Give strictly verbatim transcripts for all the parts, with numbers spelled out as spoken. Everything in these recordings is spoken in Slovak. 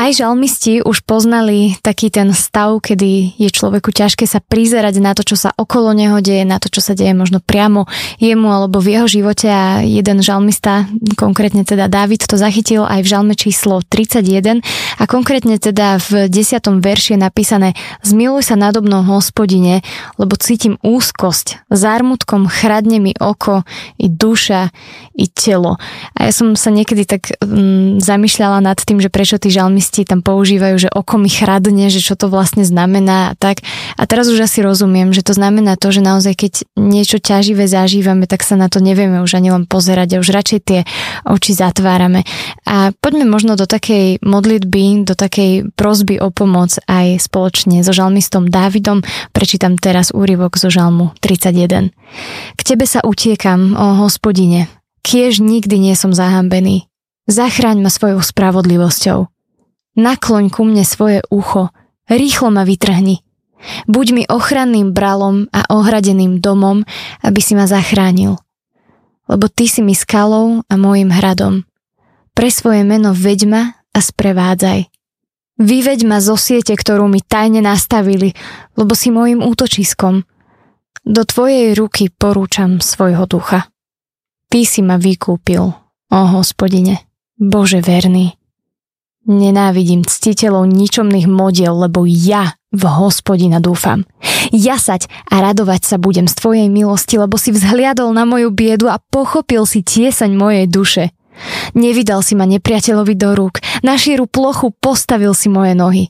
Aj žalmisti už poznali taký ten stav, kedy je človeku ťažké sa prizerať na to, čo sa okolo neho deje, na to, čo sa deje možno priamo jemu alebo v jeho živote, a jeden žalmista, konkrétne teda Dávid, to zachytil aj v žalme číslo tridsaťjeden a konkrétne teda v desiatom verši je napísané: Zmiluj sa nado mnou, Hospodine, lebo cítim úzkosť, zármutkom chradne mi oko i duša i telo. A ja som sa niekedy tak mm, zamýšľala nad tým, že prečo tí žalmisti tam používajú, že oko mi chradne, že čo to vlastne znamená a tak. A teraz už asi rozumiem, že to znamená to, že naozaj keď niečo ťaživé zažívame, tak sa na to nevieme už ani len pozerať a už radšej tie oči zatvárame. A poďme možno do takej modlitby, do takej prosby o pomoc aj spoločne so žalmistom Dávidom. Prečítam teraz úryvok zo žalmu tridsaťjeden. K tebe sa utiekam, ó Hospodine, kiež nikdy nie som zahambený. Zachráň ma svojou spravodlivosťou. Nakloň ku mne svoje ucho, rýchlo ma vytrhni. Buď mi ochranným bralom a ohradeným domom, aby si ma zachránil. Lebo ty si mi skalou a môjim hradom. Pre svoje meno veď ma a sprevádzaj. Vyveď ma zo siete, ktorú mi tajne nastavili, lebo si môjim útočiskom. Do tvojej ruky porúčam svojho ducha. Ty si ma vykúpil, ó Hospodine, Bože verný. Nenávidím ctiteľov ničomných modiel, lebo ja v Hospodina dúfam. Jasať a radovať sa budem z tvojej milosti, lebo si vzhliadol na moju biedu a pochopil si tiesaň mojej duše. Nevydal si ma nepriateľovi do rúk, na šíru plochu postavil si moje nohy.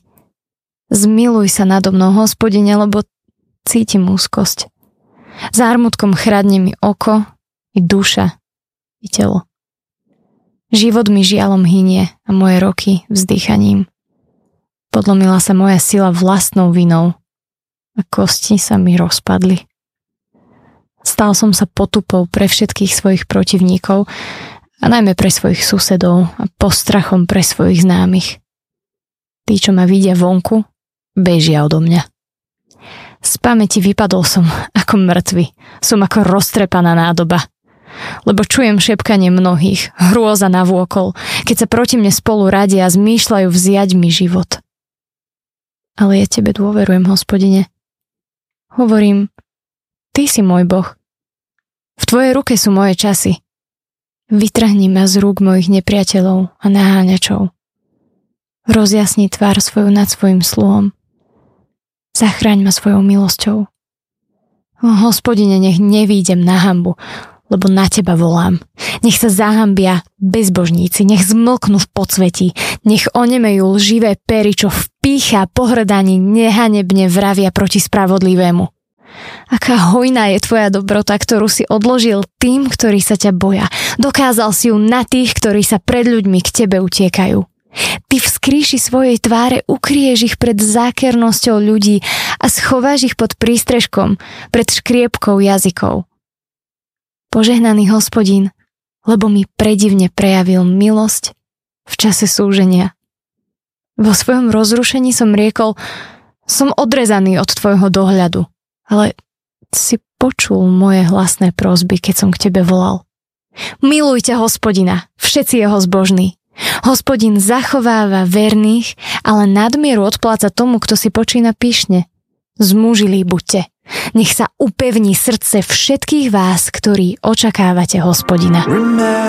Zmiluj sa nado mnou, Hospodine, lebo cítim úzkosť. Zármutkom chradne mi oko, i duša, i telo. Život mi žialom hynie a moje roky vzdychaním. Podlomila sa moja sila vlastnou vinou a kosti sa mi rozpadli. Stal som sa potupou pre všetkých svojich protivníkov a najmä pre svojich susedov a postrachom pre svojich známych. Tí, čo ma vidia vonku, bežia odo mňa. Z pamäti vypadol som ako mŕtvy, som ako roztrepaná nádoba. Lebo čujem šepkanie mnohých, hrôza navôkol, keď sa proti mne spolu radia a zmýšľajú vziať mi život. Ale ja tebe dôverujem, Hospodine. Hovorím, ty si môj Boh. V tvojej ruke sú moje časy. Vytrhni ma z rúk mojich nepriateľov a naháňačov. Rozjasni tvár svoju nad svojim sluhom. Zachráň ma svojou milosťou. O Hospodine, nech nevídem na hanbu, lebo na teba volám. Nech sa zahambia bezbožníci, nech zmlknú v podsvetí, nech onemejú lživé pery, čo v pýche a pohrdaní nehanebne vravia proti spravodlivému. Aká hojná je tvoja dobrota, ktorú si odložil tým, ktorí sa ťa boja. Dokázal si ju na tých, ktorí sa pred ľuďmi k tebe utiekajú. Ty v skrýši svojej tváre ukryješ ich pred zákernosťou ľudí a schováš ich pod prístrežkom, pred škriepkou jazykov. Požehnaný Hospodin, lebo mi predivne prejavil milosť v čase súženia. Vo svojom rozrušení som riekol, som odrezaný od tvojho dohľadu, ale si počul moje hlasné prosby, keď som k tebe volal. Milujte Hospodina, všetci jeho zbožní. Hospodin zachováva verných, ale nadmieru odpláca tomu, kto si počína pyšne. Zmúžilí buďte. Nech sa upevní srdce všetkých vás, ktorí očakávate Hospodina.